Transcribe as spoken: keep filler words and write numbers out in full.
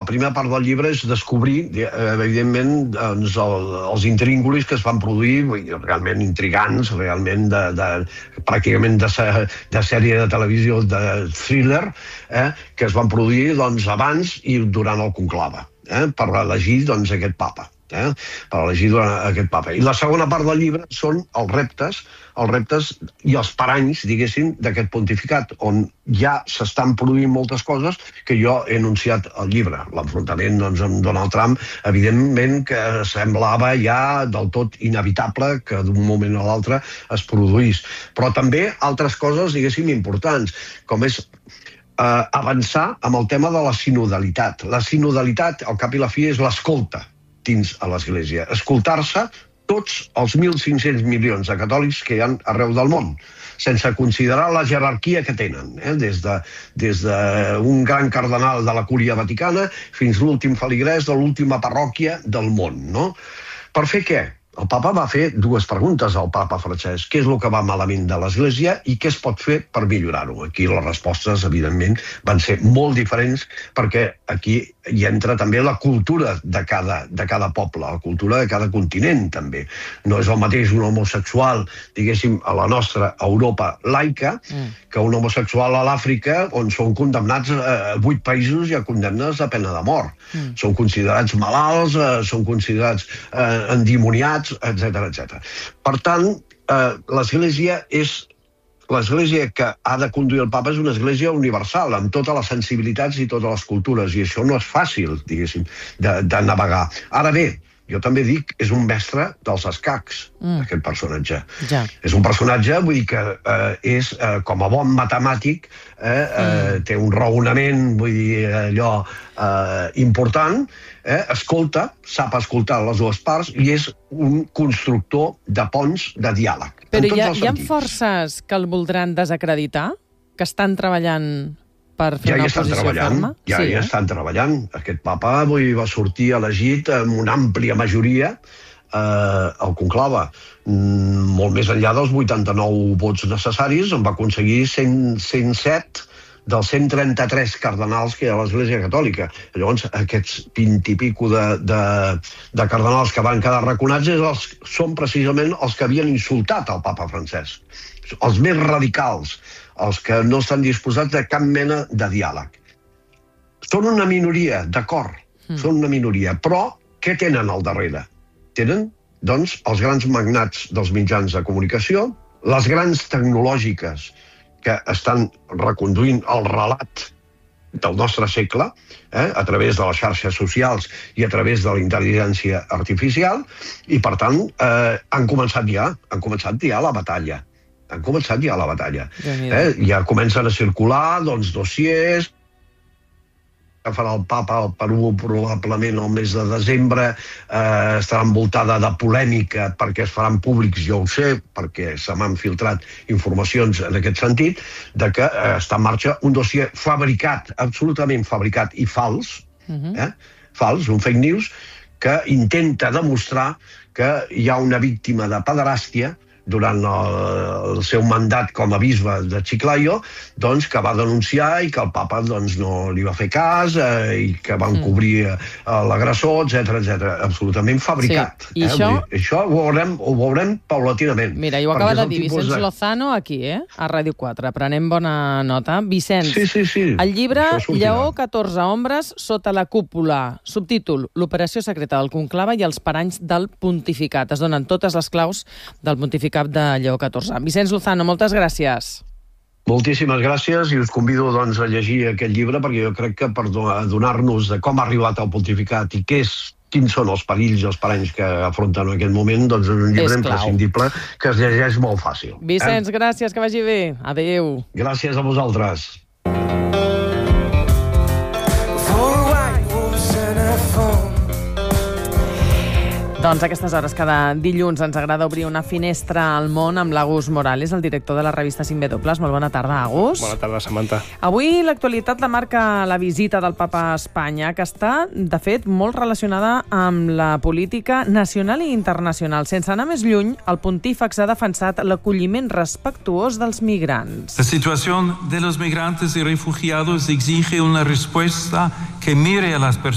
primera part del llibre és descobrir, evidentment, doncs, el, els intríngulis que es van produir, realment intrigants, realment de, de, pràcticament de, de sèrie de televisió, de thriller, eh, que es van produir doncs, abans i durant el conclave, eh, per elegir doncs, aquest papa. Eh, per elegir durant aquest papa. I la segona part del llibre són els reptes, els reptes i els paranys, diguéssim, d'aquest pontificat, on ja s'estan produint moltes coses que jo he anunciat al llibre. L'enfrontament doncs, amb Donald Trump, evidentment que semblava ja del tot inevitable que d'un moment a l'altre es produís. Però també altres coses, diguéssim, importants, com és eh, avançar amb el tema de la sinodalitat. La sinodalitat, al cap i la fi, és l'escolta dins a l'Església. Escoltar-se tots els mil cinc-cents milions de catòlics que hi ha arreu del món, sense considerar la jerarquia que tenen, eh? des de, des d'un gran cardenal de la Cúria Vaticana fins l'últim feligrès de l'última parròquia del món. No? Per fer què? El papa va fer dues preguntes al papa Francesc. Què és el que va malament de l'Església i què es pot fer per millorar-ho? Aquí les respostes, evidentment, van ser molt diferents perquè aquí hi entra també la cultura de cada, de cada poble, la cultura de cada continent, també. No és el mateix un homosexual, diguéssim, a la nostra Europa laica, mm. que un homosexual a l'Àfrica, on són condemnats a vuit països i a condemnes a pena de mort. Mm. Són considerats malalts, eh, són considerats eh, endimoniats, etcètera, etcètera. Per tant, eh, l'Església és L'Església que ha de conduir el papa és una església universal, amb totes les sensibilitats i totes les cultures, i això no és fàcil, diguéssim, de, de navegar. Ara bé, jo també dic, és un mestre dels escacs, mm. aquest personatge. Ja. És un personatge, vull dir que eh, és, eh, com a bon matemàtic, eh, eh, mm. té un raonament, vull dir, allò eh, important, eh, escolta, sap escoltar les dues parts, i és un constructor de ponts de diàleg. Però hi ha, hi ha forces que el voldran desacreditar, que estan treballant per fer ja una hi estan oposició treballant, ferma? ja sí, hi eh? estan treballant. Aquest papa vull, va sortir elegit amb una àmplia majoria eh, al conclave. Mm, molt més enllà dels vuitanta-nou vots necessaris, en va aconseguir cent, cent set dels cent trenta-tres cardenals que hi ha a l'Església Catòlica. Llavors, aquests vint i pico de, de, de cardenals que van quedar raconats els, són precisament els que havien insultat al papa Francesc. Els més radicals, els que no estan disposats a cap mena de diàleg. Són una minoria, d'acord, mm. són una minoria, però què tenen al darrere? Tenen, doncs, els grans magnats dels mitjans de comunicació, les grans tecnològiques que estan reconduint el relat del nostre segle, eh, a través de les xarxes socials i a través de la intel·ligència artificial, i per tant eh, han començat ja, han començat ja la batalla. Han començat ja la batalla. Eh? Ja comencen a circular doncs, dossiers que farà el papa al Perú probablement el mes de desembre, eh, estarà envoltada de polèmica perquè es faran públics, jo ho sé, perquè se m'han filtrat informacions en aquest sentit, de que eh, està en marxa un dossier fabricat, absolutament fabricat i fals, uh-huh. eh? fals, un fake news, que intenta demostrar que hi ha una víctima de pederàstia durant el, el seu mandat com a bisbe de Chiclayo, doncs, que va denunciar i que el papa doncs, no li va fer cas eh, i que van mm. cobrir eh, l'agressor, etcètera, etcètera. Absolutament fabricat. Sí. I eh? això... Dir, això ho veurem, ho veurem paulatinament. Mira, i ho acaba de dir Vicenç de... Lozano aquí, eh? a Ràdio quatre. Prenem bona nota. Vicenç, sí, sí, sí. el llibre Lleó catorze ombres sota la cúpula. Subtítol, l'operació secreta del conclave i els paranys del pontificat. Es donen totes les claus del pontificat de Lleó catorze. Vicenç Lozano, moltes gràcies. Moltíssimes gràcies i us convido doncs, a llegir aquest llibre perquè jo crec que per donar-nos de com ha arribat el pontificat i què és, quins són els perills i els paranys que afronten en aquest moment, doncs és un llibre és imprescindible que es llegeix molt fàcil. Vicenç, eh? gràcies, que vagi bé. Adéu. Gràcies a vosaltres. Doncs a aquestes hores, cada dilluns, ens agrada obrir una finestra al món amb l'Agus Morales, el director de la revista cinc W. Molt bona tarda, Agus. Bona tarda, Samantha. Avui l'actualitat la marca la visita del papa a Espanya, que està, de fet, molt relacionada amb la política nacional i internacional. Sense anar més lluny, el pontífex ha defensat l'acolliment respectuós dels migrants. La situació de los migrantes y refugiados exige una respuesta que mire a las personas